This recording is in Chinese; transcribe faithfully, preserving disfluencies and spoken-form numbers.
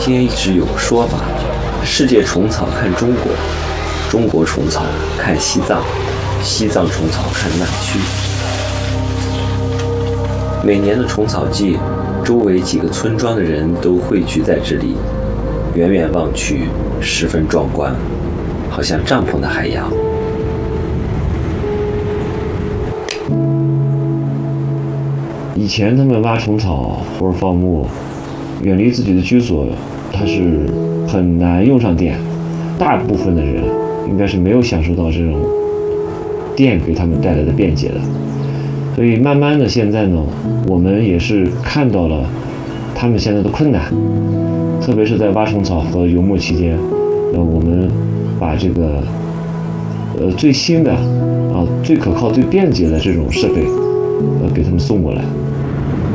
间一直有个说法，世界虫草看中国，中国虫草看西藏，西藏虫草看南区。每年的虫草季，周围几个村庄的人都汇聚在这里，远远望去十分壮观，好像帐篷的海洋。 以前他们挖虫草或者放牧，远离自己的居所，它是很难用上电。大部分的人应该是没有享受到这种电给他们带来的便捷的。所以慢慢的现在呢，我们也是看到了他们现在的困难，特别是在挖虫草和游牧期间，呃，我们把这个呃最新的啊最可靠最便捷的这种设备呃给他们送过来。